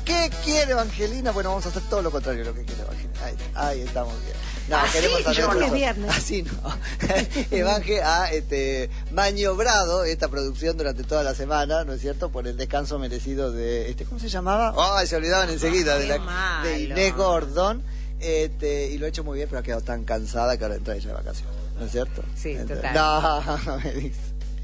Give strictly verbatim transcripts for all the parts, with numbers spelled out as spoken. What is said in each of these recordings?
¿Qué quiere Evangelina? Bueno, vamos a hacer todo lo contrario de lo que quiere Evangelina. Ahí, ahí estamos bien. No, ¿Ah, queremos sí? hacer Porque todo. es viernes. Así no. Evangel ha este, maniobrado esta producción durante toda la semana, ¿no es cierto? Por el descanso merecido de, este, ¿cómo se llamaba? ¡Ay, se olvidaban enseguida! De, la, de Inés Gordón. Este, y lo ha hecho muy bien, pero ha quedado tan cansada que ahora entra ella de vacaciones, ¿no es cierto? Sí, Entonces, total. No, me dice.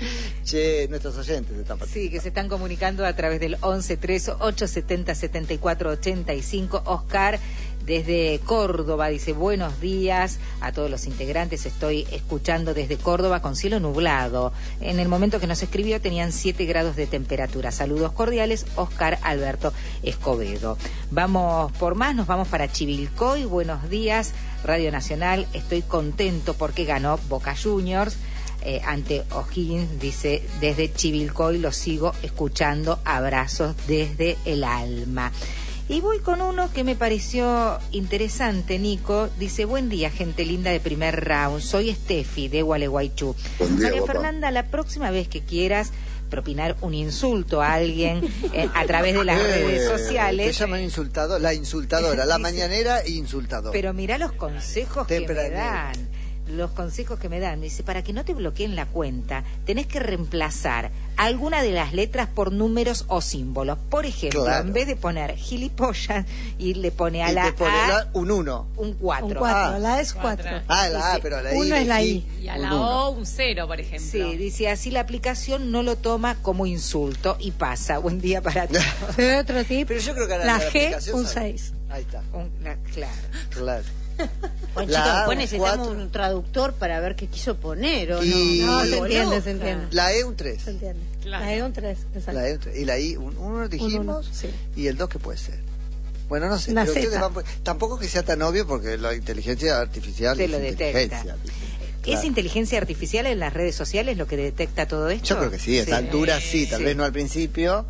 Che, nuestros oyentes están participando. Sí, que se están comunicando a través del once tres ocho setenta setenta y cuatro ochenta y cinco. Oscar desde Córdoba dice: buenos días a todos los integrantes, estoy escuchando desde Córdoba con cielo nublado. En el momento que nos escribió tenían siete grados de temperatura. Saludos cordiales, Oscar Alberto Escobedo. Vamos por más, nos vamos para Chivilcoy. Buenos días, Radio Nacional, estoy contento porque ganó Boca Juniors. Eh, ante O'Higgins, dice, desde Chivilcoy lo sigo escuchando, abrazos desde el alma. Y voy con uno que me pareció interesante, Nico. Dice: buen día, gente linda de primer round. Soy Steffi de Gualeguaychú. María papá. Fernanda, la próxima vez que quieras propinar un insulto a alguien eh, a través de las eh, redes sociales. Se llaman insultado, la insultadora, la mañanera insultadora. Pero mirá los consejos que me dan. Los consejos que me dan, dice: para que no te bloqueen la cuenta, tenés que reemplazar alguna de las letras por números o símbolos. Por ejemplo, claro, en vez de poner gilipollas, y le pone a y la pone A la, un uno. Un cuatro. Un cuatro, Ah, la A es cuatro. Ah, la A, pero la I. Uno es la I. Y a la O un cero, por ejemplo. Sí, dice: así la aplicación no lo toma como insulto y pasa. Buen día para todos. Pero otro tip, pero yo creo que la, la, la G, un sabe. seis. Ahí está. Un, la, claro. Claro. Bueno, chicos, después necesitamos un traductor para ver qué quiso poner, ¿o y... no? No, se entiende, se entiende. La E un tres. Se entiende. Claro. La E un tres, exacto. La E un tres. Y la I, un uno dijimos, un uno, sí. Y el dos, ¿qué puede ser? Bueno, no sé. Una Pero Z. van, tampoco que sea tan obvio, porque la inteligencia artificial te es lo detecta. Claro. ¿Es inteligencia artificial en las redes sociales lo que detecta todo esto? Yo creo que sí, a esta sí. altura sí, tal sí. vez no al principio,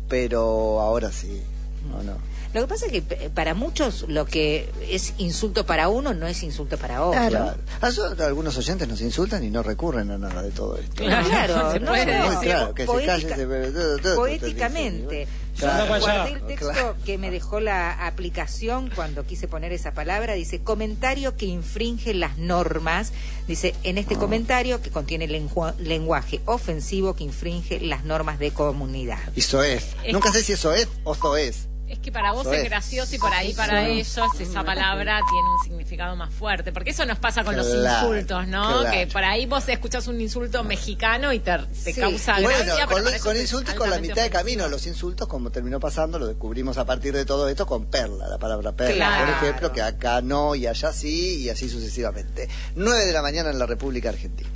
pero ahora sí. ¿O no? Lo que pasa es que para muchos lo que es insulto para uno no es insulto para otro. Claro. Claro. A algunos oyentes nos insultan y no recurren a nada de todo esto. Claro, claro, se no, puede no, Muy claro, que poética, se callen. poéticamente. Claro. Yo guardé el texto Claro. que me dejó la aplicación cuando quise poner esa palabra. Dice: comentario que infringe las normas. Dice: en este oh. comentario que contiene lengua, lenguaje ofensivo que infringe las normas de comunidad. Y soez. Es Nunca que... sé si es soez o soez. Es que para vos Soez. es gracioso y por ahí para Soez. ellos esa palabra tiene un significado más fuerte. Porque eso nos pasa con Claro, los insultos, ¿no? claro. Que por ahí vos escuchás un insulto mexicano y te, te Sí. causa Bueno, gracia. con, pero para con ellos es insultos con la altamente mitad de ofensivo. camino. Los insultos, como terminó pasando, lo descubrimos a partir de todo esto con perla, la palabra perla, Claro. por ejemplo, que acá no y allá sí, y así sucesivamente. nueve de la mañana en la República Argentina.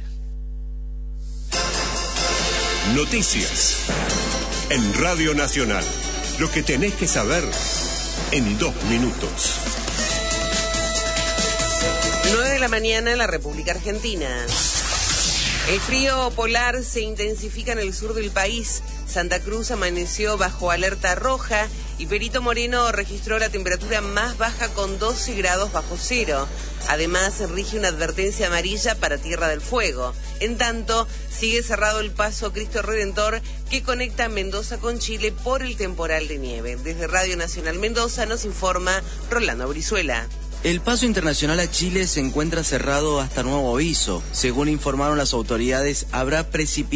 Noticias en Radio Nacional. Lo que tenés que saber en dos minutos. nueve de la mañana en la República Argentina. El frío polar se intensifica en el sur del país. Santa Cruz amaneció bajo alerta roja y Perito Moreno registró la temperatura más baja con doce grados bajo cero. Además, rige una advertencia amarilla para Tierra del Fuego. En tanto, sigue cerrado el paso Cristo Redentor que conecta Mendoza con Chile por el temporal de nieve. Desde Radio Nacional Mendoza nos informa Rolando Brizuela. El paso internacional a Chile se encuentra cerrado hasta nuevo aviso. Según informaron las autoridades, habrá precipitaciones